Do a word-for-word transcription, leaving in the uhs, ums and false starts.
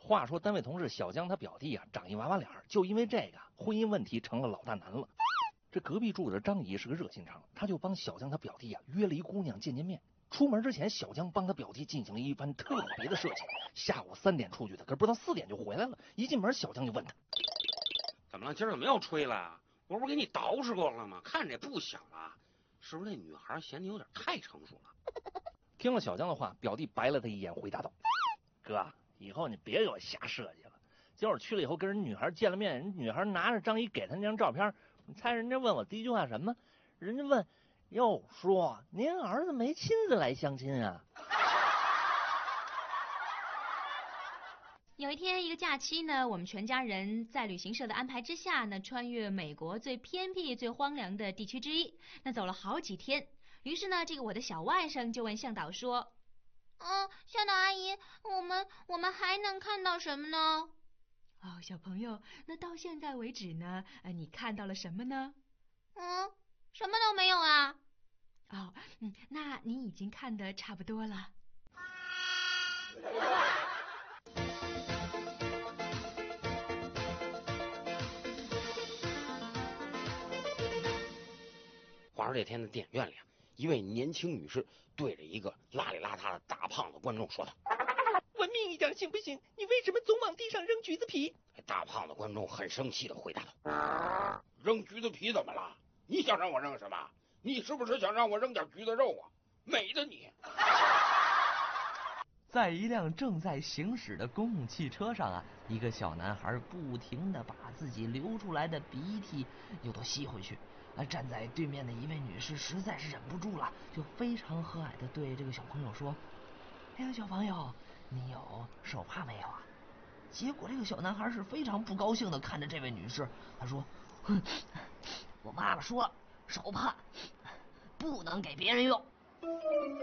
话说单位同事小江他表弟啊，长一娃娃脸，就因为这个婚姻问题成了老大难了。这隔壁住的张姨是个热心肠，他就帮小江他表弟啊约了一姑娘见见面。出门之前，小江帮他表弟进行了一番特别的设计。下午三点出去的，可是不到四点就回来了。一进门，小江就问他：“ 怎么了？今儿怎么又吹了啊？我不是给你捯饬过了吗？看着也不小了，是不是那女孩嫌你有点太成熟了？” 听了小江的话，表弟白了他一眼，回答道：“哥，以后你别给我瞎设计了。今儿我去了以后，跟人女孩见了面，人女孩拿着张姨给他那张照片，你猜人家问我第一句话什么？人家问。”又说您儿子没亲自来相亲啊？ 有一天一个假期呢，我们全家人在旅行社的安排之下呢，穿越美国最偏僻最荒凉的地区之一，那走了好几天。于是呢，这个我的小外甥就问向导说：“ 嗯，向导阿姨，我们我们还能看到什么呢？” 哦，小朋友，那到现在为止呢，呃，你看到了什么呢？ 嗯，什么都没有啊。 哦，嗯，那你已经看得差不多了。 话说这天的电影院里啊，一位年轻女士对着一个邋里邋遢的大胖子观众说道：“ 文明一点行不行？你为什么总往地上扔橘子皮？” 大胖子观众很生气的回答道：“扔橘子皮怎么了？你想让我扔什么？你是不是想让我扔点橘子肉啊？美的你！” 在一辆正在行驶的公共汽车上啊，一个小男孩不停地把自己流出来的鼻涕又都吸回去。啊，站在对面的一位女士实在是忍不住了，就非常和蔼地对这个小朋友说：“哎呀，小朋友，你有手帕没有啊？”结果这个小男孩是非常不高兴地看着这位女士，他说：“哼，我妈妈说了，手帕不能给别人用。”